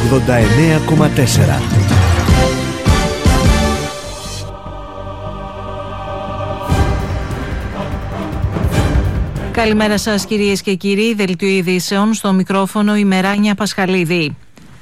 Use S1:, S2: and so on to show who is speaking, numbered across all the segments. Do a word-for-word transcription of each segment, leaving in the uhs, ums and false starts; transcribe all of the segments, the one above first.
S1: ογδόντα εννέα κόμμα τέσσερα.
S2: Καλημέρα σας κυρίες και κύριοι, δελτίο ειδήσεων, στο μικρόφωνο η Μεράνια Πασχαλίδη.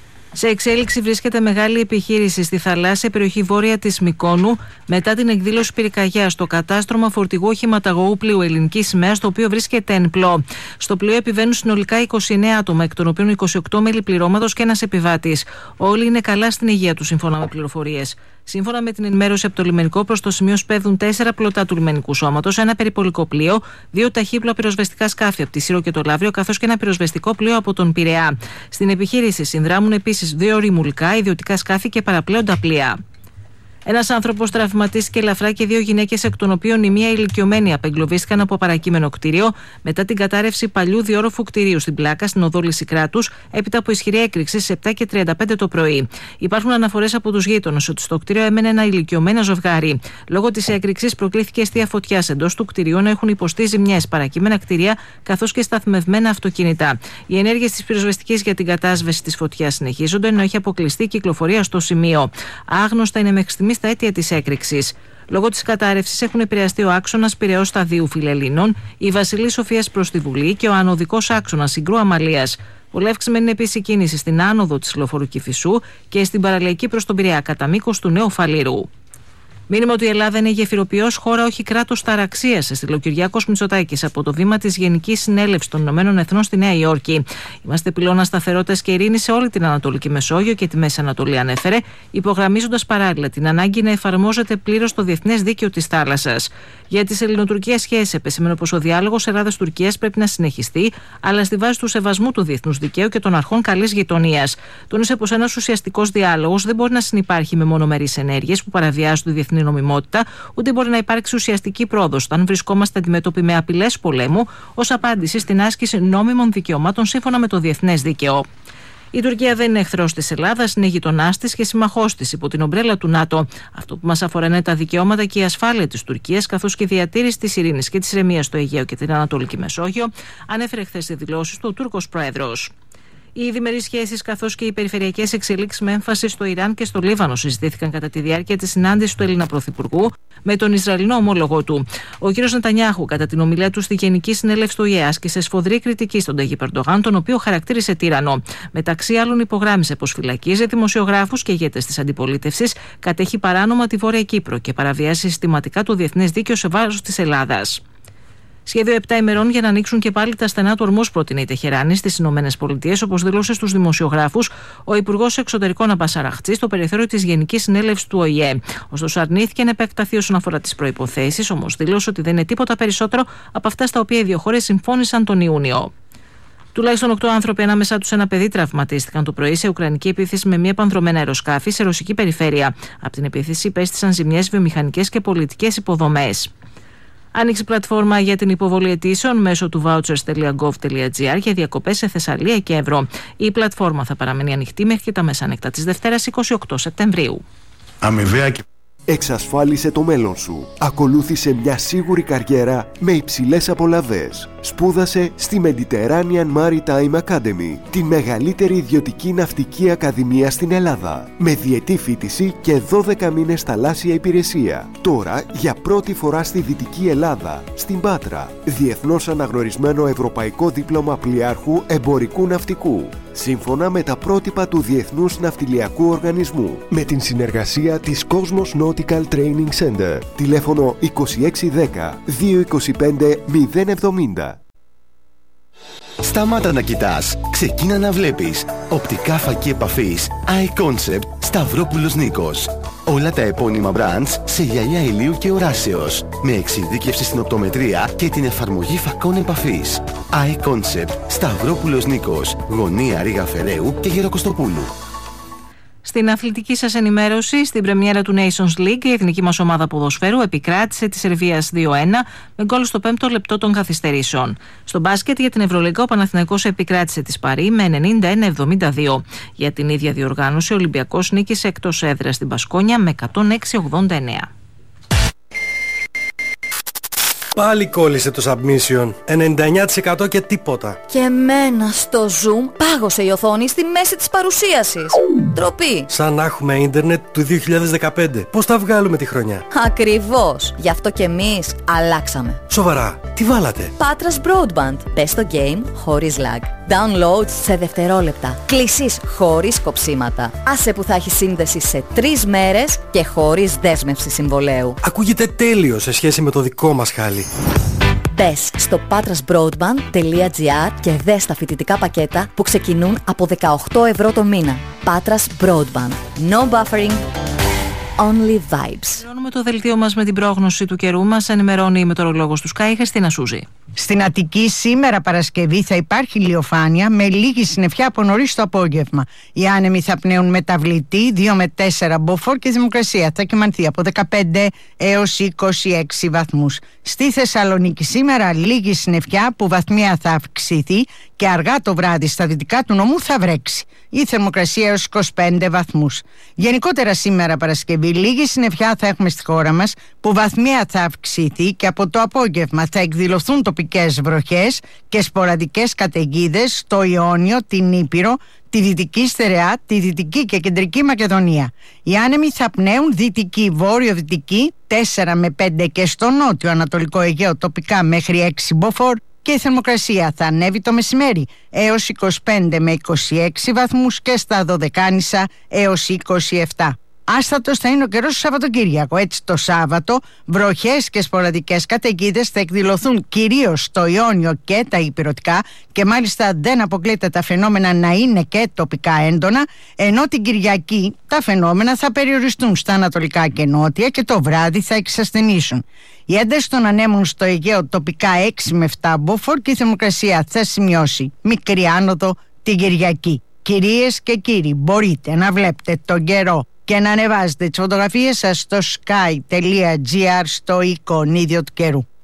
S2: Σε εξέλιξη βρίσκεται μεγάλη επιχείρηση στη θαλάσσια περιοχή βόρεια της Μυκόνου μετά την εκδήλωση πυρκαγιάς στο κατάστρωμα φορτηγού οχηματαγωγού πλοίου ελληνικής σημαίας, το οποίο βρίσκεται εν πλώ. Στο πλοίο επιβαίνουν συνολικά είκοσι εννέα άτομα, εκ των οποίων είκοσι οκτώ μέλη πληρώματος και ένας επιβάτης. Όλοι είναι καλά στην υγεία τους, σύμφωνα με πληροφορίες. Σύμφωνα με την ενημέρωση από το λιμενικό, προς το σημείο σπέβδουν τέσσερα πλωτά του λιμενικού σώματος, ένα περιπολικό πλοίο, δύο ταχύπλοα πυροσβεστικά σκάφη από τη Σύρο και το Λαύριο, καθώς και ένα πυροσβεστικό πλοίο από τον Πειραιά. Στην επιχείρηση συνδράμουν επίσης δύο ρημουλικά, ιδιωτικά σκάφη και παραπλέοντα πλοία. Ένας άνθρωπος τραυματίστηκε ελαφρά και δύο γυναίκες, εκ των οποίων η μία ηλικιωμένη, απεγκλωβίστηκαν από παρακείμενο κτίριο μετά την κατάρρευση παλιού διόροφου κτηρίου στην Πλάκα, στην οδό Λυσικράτους, έπειτα από ισχυρή έκρηξη στις επτά και τριάντα πέντε το πρωί. Υπάρχουν αναφορές από τους γείτονες ότι στο κτίριο έμενε ένα ηλικιωμένο ζευγάρι. Λόγω της έκρηξης προκλήθηκε αιστεία φωτιάς εντός του κτιριού, να έχουν υποστεί ζημιές παρακείμενα κτίρια καθώς και σταθμευμένα αυτοκίνητα. Οι ενέργειες της πυροσβεστικής για την κατάσβεση της φωτιάς συνεχίζονται, ενώ έχει αποκλειστεί η κυκλοφορία στο σημείο. Άγνωστα είναι μέχρι στιγμή τα αίτια της έκρηξης. Λόγω της κατάρρευσης έχουν επηρεαστεί ο άξονας Πειραιώς Σταδίου Φιλελλήνων, η Βασιλής Σοφίας προς τη Βουλή και ο ανωδικός άξονας Συγκρού Αμαλίας. Πολύ αυξημένη είναι επίσης η κίνηση στην άνοδο της λεωφορείου Κηφισού και στην παραλιακή προς τον Πειραιά, κατά μήκος του Νέου Φαλήρου. Μήνυμα ότι η Ελλάδα είναι γεφυροποιός χώρα, όχι κράτος ταραξίας, έστειλε ο Κυριάκος Μητσοτάκης από το βήμα της Γενικής Συνέλευσης των Ηνωμένων Εθνών στη Νέα Υόρκη. Είμαστε πυλώνα σταθερότητας και ειρήνης σε όλη την Ανατολική Μεσόγειο και τη Μέση Ανατολή, ανέφερε, υπογραμμίζοντας παράλληλα την ανάγκη να εφαρμόζεται πλήρως το διεθνές δίκαιο της θάλασσας. Για τις ελληνοτουρκικές σχέσεις, επεσήμενε πως ο διάλογος Ελλάδας-Τουρκίας πρέπει να συνεχιστεί, αλλά στη βάση του σεβασμού του διεθνούς δικαίου και των αρχών καλής γειτονίας. Τόνισε πως ένας ουσιαστικός διάλογος δεν μπορεί να συνυπάρχει με μονομερείς ενέργειες που παραβιάζουν τη διεθνή νομιμότητα, ούτε μπορεί να υπάρξει ουσιαστική πρόοδος όταν βρισκόμαστε αντιμέτωποι με απειλές πολέμου ως απάντηση στην άσκηση νόμιμων δικαιωμάτων σύμφωνα με το διεθνές δίκαιο. Η Τουρκία δεν είναι εχθρός της Ελλάδας, είναι γειτονάς της και συμμαχός της υπό την ομπρέλα του ΝΑΤΟ. Αυτό που μας αφορά είναι τα δικαιώματα και η ασφάλεια της Τουρκίας, καθώς και η διατήρηση της ειρήνης και της ηρεμίας στο Αιγαίο και την Ανατολική Μεσόγειο, ανέφερε χθες στις δηλώσεις του ο Τούρκος Πρόεδρος. Οι διμερείς σχέσεις καθώς και οι περιφερειακές εξελίξεις με έμφαση στο Ιράν και στο Λίβανο συζητήθηκαν κατά τη διάρκεια της συνάντησης του Έλληνα Πρωθυπουργού με τον Ισραηλινό ομόλογο του. Ο κ. Νετανιάχου, κατά την ομιλία του στη Γενική Συνέλευση του Ο Η Ε, άσκησε σφοδρή κριτική στον Ταγίπ Ερντογάν, τον οποίο χαρακτήρισε τύραννο. Μεταξύ άλλων, υπογράμμισε πως φυλακίζει δημοσιογράφους και ηγέτες της αντιπολίτευσης, κατέχει παράνομα τη Βόρεια Κύπρο και παραβιάζει συστηματικά το διεθνές δίκαιο σε βάρος της Ελλάδας. Σχέδιο επτά ημερών για να ανοίξουν και πάλι τα στενά του ορμούς προτείνει η Τεχεράνη στις ΗΠΑ, όπως δήλωσε στους δημοσιογράφους ο Υπουργός Εξωτερικών Αμπάς Αραχτζή στο περιθώριο της Γενικής Συνέλευσης του Ο Η Ε. Ωστόσο, αρνήθηκε να επεκταθεί όσον αφορά τις προϋποθέσεις, όμως δήλωσε ότι δεν είναι τίποτα περισσότερο από αυτά στα οποία οι δύο χώρες συμφώνησαν τον Ιούνιο. Τουλάχιστον οκτώ άνθρωποι, ανάμεσά τους ένα παιδί, τραυματίστηκαν το πρωί σε ουκρανική επίθεση με μη επανδρομένα αεροσκάφη σε ρωσική περιφέρεια. Από την επίθεση υπέστησαν ζημιές βιομηχανικές και πολιτικές υποδομές. Άνοιξε πλατφόρμα για την υποβολή αιτήσεων μέσω του vouchers τελεία gov τελεία gr για διακοπές σε Θεσσαλία και Εύρο. Η πλατφόρμα θα παραμείνει ανοιχτή μέχρι και τα μεσάνυχτα της Δευτέρας είκοσι οκτώ Σεπτεμβρίου.
S3: Αμοιβαία και... Εξασφάλισε το μέλλον σου. Ακολούθησε μια σίγουρη καριέρα με υψηλές απολαβές. Σπούδασε στη Mediterranean Maritime Academy, τη μεγαλύτερη ιδιωτική ναυτική ακαδημία στην Ελλάδα, με διετή φοιτηση και δώδεκα μήνες θαλάσσια υπηρεσία. Τώρα, για πρώτη φορά στη Δυτική Ελλάδα, στην Πάτρα, διεθνώς αναγνωρισμένο ευρωπαϊκό δίπλωμα πλοιάρχου εμπορικού ναυτικού, σύμφωνα με τα πρότυπα του Διεθνούς Ναυτιλιακού Οργανισμού, με την συνεργασία της Cosmos Nautical Training Center. Τηλέφωνο είκοσι έξι δέκα δύο είκοσι πέντε μηδέν εβδομήντα.
S4: Σταμάτα να κοιτάς, ξεκίνα να βλέπεις. Οπτικά φακή επαφής Eye Concept Σταυρόπουλος Νίκος. Όλα τα επώνυμα brands σε γυαλιά ηλίου και οράσεως, με εξειδίκευση στην οπτομετρία και την εφαρμογή φακών επαφής. Eye Concept Σταυρόπουλος Νίκος, γωνία Ρήγα Φεραίου και Γεροκοστοπούλου.
S2: Στην αθλητική σας ενημέρωση, στην πρεμιέρα του Nations League, η εθνική μας ομάδα ποδοσφαίρου επικράτησε τη Σερβίας δύο ένα με γκολ στο πέμπτο λεπτό των καθυστερήσεων. Στο μπάσκετ για την Ευρωλίγκα, ο Παναθηναϊκός επικράτησε τη Σπαρί με ενενήντα ένα εβδομήντα δύο. Για την ίδια διοργάνωση, ο Ολυμπιακός νίκησε εκτός έδρας στην Μπασκόνια με εκατόν έξι ογδόντα εννέα.
S5: Πάλι κόλλησε το submission. ενενήντα εννιά τοις εκατό και τίποτα.
S6: Και εμένα στο Zoom πάγωσε η οθόνη στη μέση της παρουσίασης. Ντροπή.
S5: Σαν να έχουμε ίντερνετ του δύο χιλιάδες δεκαπέντε. Πώς τα βγάλουμε τη χρονιά?
S6: Ακριβώς. Γι' αυτό και εμείς αλλάξαμε.
S5: Σοβαρά, τι βάλατε?
S6: Patras Broadband. Μπες στο game χωρίς lag. Downloads σε δευτερόλεπτα. Κλήσεις χωρίς κοψίματα. Άσε που θα έχει σύνδεση σε τρεις μέρες και χωρίς δέσμευση συμβολέου.
S5: Ακούγεται τέλειο σε σχέση με το δικό μας χάλι.
S6: Μπες στο patrasbroadband τελεία gr και δες τα φοιτητικά πακέτα που ξεκινούν από δεκαοκτώ ευρώ το μήνα. Patras Broadband. No buffering. Only vibes.
S2: Πληρώνουμε το δελτίο μας με την πρόγνωση του καιρού μας. Ενημερώνει η μετεωρολόγος του Sky, Χριστίνα Σούζη.
S7: Στην Αττική σήμερα Παρασκευή θα υπάρχει ηλιοφάνεια με λίγη συννεφιά από νωρίς το απόγευμα. Οι άνεμοι θα πνέουν μεταβλητή δύο με τέσσερα μποφόρ και η θερμοκρασία θα κυμανθεί από δεκαπέντε έως είκοσι έξι βαθμούς. Στη Θεσσαλονίκη σήμερα λίγη συννεφιά που βαθμία θα αυξηθεί και αργά το βράδυ στα δυτικά του νομού θα βρέξει. Η θερμοκρασία έως είκοσι πέντε βαθμούς. Γενικότερα σήμερα Παρασκευή λίγη συννεφιά θα έχουμε στη χώρα μας που βαθμία θα αυξηθεί και από το απόγευμα θα εκδηλωθούν τοπικές βροχές και σποραδικές καταιγίδες στο Ιόνιο, την Ήπειρο, τη Δυτική Στερεά, τη Δυτική και Κεντρική Μακεδονία. Οι άνεμοι θα πνέουν δυτική, βόρειο-δυτική τέσσερα με πέντε και στο νότιο Ανατολικό Αιγαίο τοπικά μέχρι έξι μποφόρ και η θερμοκρασία θα ανέβει το μεσημέρι έως είκοσι πέντε με είκοσι έξι βαθμούς και στα Δωδεκάνησα έως είκοσι επτά. Άστατος θα είναι ο καιρός το Σαββατοκύριακο. Έτσι το Σάββατο βροχές και σποραδικές καταιγίδες θα εκδηλωθούν κυρίως στο Ιόνιο και τα Ηπειρωτικά και μάλιστα δεν αποκλείεται τα φαινόμενα να είναι και τοπικά έντονα, ενώ την Κυριακή τα φαινόμενα θα περιοριστούν στα ανατολικά και νότια και το βράδυ θα εξασθενήσουν. Η ένταση των ανέμων στο Αιγαίο τοπικά έξι με επτά μποφόρ και η θερμοκρασία θα σημειώσει μικρή άνοδο την Κυριακή. Κυρίες και κύριοι, μπορείτε να βλέπετε τον καιρό και να ανεβάζετε τις φωτογραφίες σας στο sky τελεία gr στο εικονίδιο του καιρού.